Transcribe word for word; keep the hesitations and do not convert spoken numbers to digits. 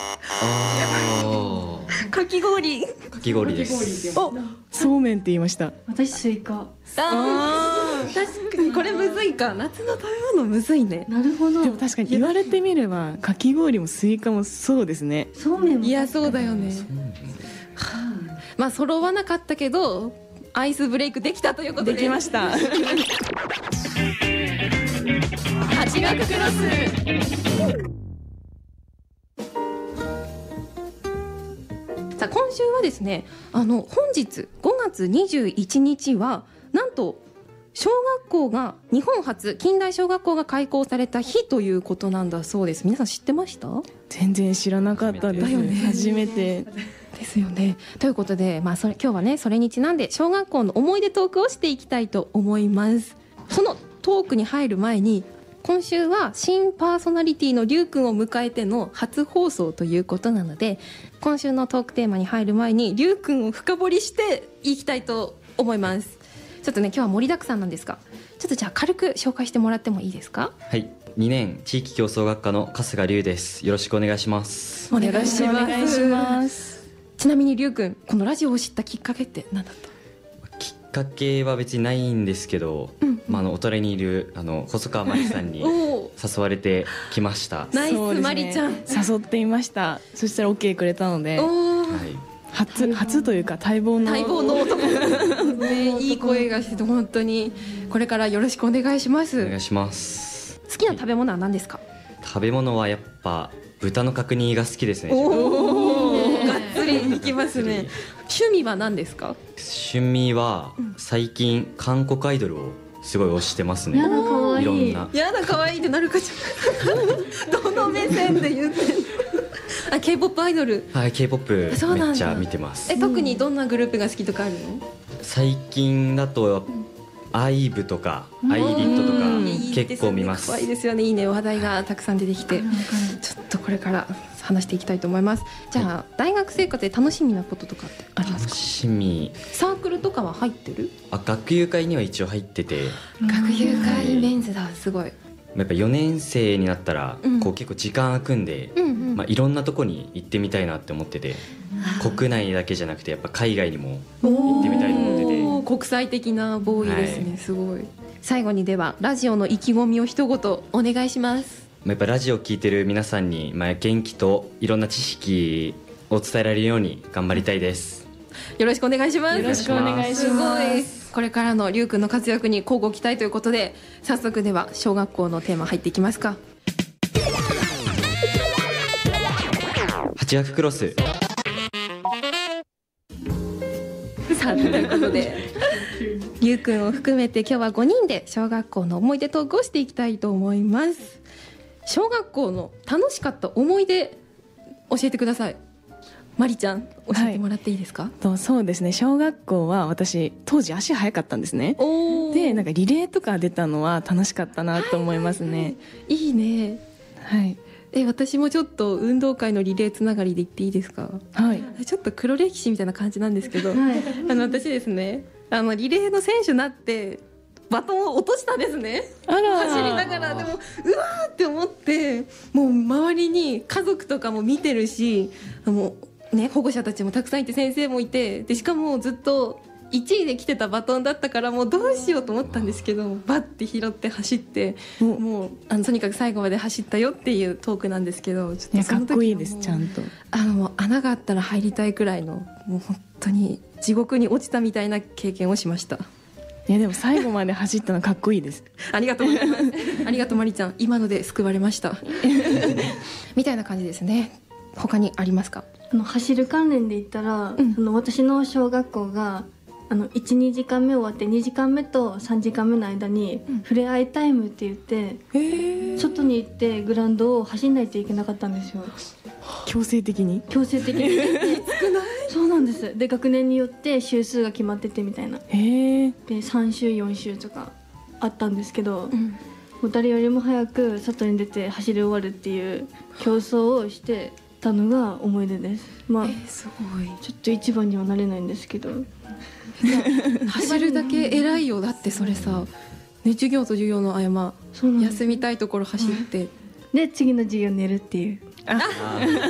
あかき氷。 ーかき氷です。 お、そうめんって言いました。 私スイカ。 あー確かにこれむずいか。夏の食べ物むずいね。 なるほど。 でも確かに言われてみればかき氷もスイカもそうですね。 そうめんも。 いやそうだよね。まあ揃わなかったけどアイスブレイクできたということでできました。 八学クロス。さあ今週はですね、あの本日ごがつにじゅういちにちはなんと小学校が日本初近代小学校が開校された日ということなんだそうです。皆さん知ってました？ 全然知らなかったです。 だよね初めてですよね。ということで、まあ、それ今日はねそれにちなんで小学校の思い出トークをしていきたいと思います。そのトークに入る前に今週は新パーソナリティのりゅうくんを迎えての初放送ということなので、今週のトークテーマに入る前にりゅうくんを深掘りしていきたいと思います。ちょっとね今日は盛りだくさんなんですが、ちょっとじゃあ軽く紹介してもらってもいいですか？ はい、にねん地域競争学科の春日龍です。よろしくお願いします。 お願いします。 よろしくお願いします。 ちなみにりゅうくん、このラジオを知ったきっかけって何だった？ きっかけは別にないんですけど、 うんうん、 まあ、あのお隣にいるあの細川真理さんにお誘われてきました。 ナイス、 そうですね、 まりちゃん誘っていました。そしたら OK くれたので、 おー、 はい、 初初というか待望の待望の男、ね、いい声がして本当にこれからよろしくお願いします。 お願いします。 好きな食べ物は何ですか？ 食べ物はやっぱ豚の角煮が好きですね。 おーがっつりいきますね。趣味は何ですか？ 趣味は最近韓国アイドルをすごい推してますね。 やだかわいい。 いろんな。 やだ可愛いってなるかちゃんどの目線で言ってんの？あ、 K-ポップ アイドル。 はい、K-ポップそうなんだめっちゃ見てます。 え、特にどんなグループが好きとかあるの？ 最近だとアイブとかアイリットとかうん結構見ます。 可愛いですよね。いいね、話題がたくさん出てきて、 わかるわかる。 ちょっとこれから話していきたいと思います。じゃあ、はい、大学生活で楽しみなこととかってあります楽か？ しみ。 サークルとかは入ってる？ あ、学友会には一応入ってて、 学友会メンズだ。すごい。 やっぱよねん生になったら、 うん、 こう結構時間空くんで、 うんうん、 まあ、いろんなとこに行ってみたいなって思ってて、国内だけじゃなくてやっぱ海外にも行ってみたいと思ってて。 国際的なボーイですね、はい、すごい。最後にではラジオの意気込みを一言お願いします。 やっぱラジオを聞いてる皆さんに、まあ、元気といろんな知識を伝えられるように頑張りたいです。 よろしくお願いします。 よろしくお願いします。 すごい。これからのりゅうくんの活躍に乞うご期待ということで、早速では小学校のテーマ入っていきますか。 八学クロス。 さあ、ということでりゅうくんを含めて今日はごにんで小学校の思い出トークをしていきたいと思います。小学校の楽しかった思い出教えてください。まりちゃん、教えてもらっていいですか？ はい、そうですね、小学校は私当時足速かったんですね。で、なんかリレーとか出たのは楽しかったなと思いますね。はいはいはい、いいね。はい。え、私もちょっと運動会のリレーつながりで言っていいですか？はい。ちょっと黒歴史みたいな感じなんですけど、はい、あの私ですね、あのリレーの選手になってバトンを落としたんですね。あら、走りながら。でもうわーって思って、もう周りに家族とかも見てるし、もうね、保護者たちもたくさんいて先生もいて、でしかもずっといちいで来てたバトンだったから、もうどうしようと思ったんですけど、バッて拾って走って、もうあのとにかく最後まで走ったよっていうトークなんですけど、ちょっとその時はもうかっこいいです。ちゃんとあのもう穴があったら入りたいくらいの、もう本当に地獄に落ちたみたいな経験をしました。 いやでも最後まで走ったのかっこいいです。 ありがとうございますありがとうまりちゃん、今ので救われましたみたいな感じですね。他にありますか？ あの走る関連で言ったら、うん、あの私の小学校があのいち、にじかんめ終わってにじかんめとさんじかんめの間に触れ合いタイムって言って、うん、外に行ってグラウンドを走んないといけなかったんですよ。 強制的に強制的にきつくない？そうなんです。で、学年によって週数が決まっててみたいな。へでさん週よん週とかあったんですけど、うん、もう誰よりも早く外に出て走り終わるっていう競争をしてたのが思い出です。まあ、えー、すごい。ちょっと一番にはなれないんですけど走るだけ偉いよ。だってそれさ、ね、授業と授業の合間休みたいところ走って、 で次の授業寝るっていう。あ